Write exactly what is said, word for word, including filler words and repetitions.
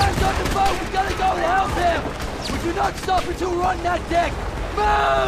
man's on the boat! We gotta go and help him! We do not stop until we're on that deck! Move!